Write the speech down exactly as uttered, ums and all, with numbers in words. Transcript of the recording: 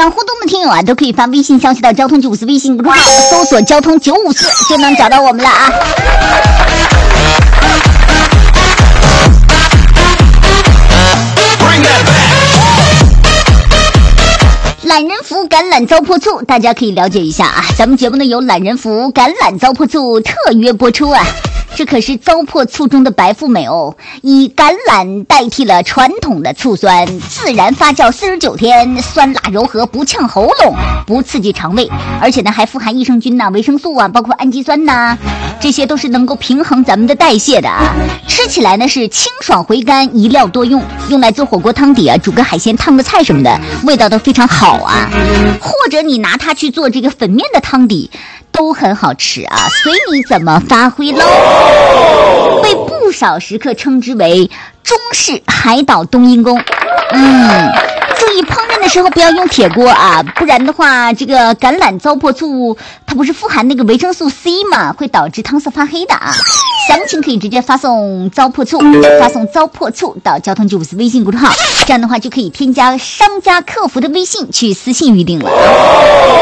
想互动的听友啊，都可以发微信消息到交通九五四微信公众号，搜索交通九五四就能找到我们了啊。懒人福橄榄糟粕醋，大家可以了解一下啊。咱们节目呢有懒人福橄榄糟粕醋特约播出啊。这可是糟粕醋中的白富美哦，以橄榄代替了传统的醋酸，自然发酵四十九天，酸辣柔和，不呛喉咙，不刺激肠胃，而且呢还富含益生菌呐、维生素啊，包括氨基酸呐，这些都是能够平衡咱们的代谢的啊。吃起来呢是清爽回甘，一料多用，用来做火锅汤底啊，煮个海鲜、烫个菜什么的，味道都非常好啊。或者你拿它去做这个粉面的汤底，都很好吃啊，随你怎么发挥喽。被不少食客称之为中式海岛冬阴功。嗯，注意烹饪的时候不要用铁锅啊，不然的话这个橄榄糟粕醋它不是富含那个维生素 C 嘛，会导致汤色发黑的啊。详情可以直接发送糟粕醋发送糟粕醋到交通九五四微信公众号，这样的话就可以添加商家客服的微信去私信预定了。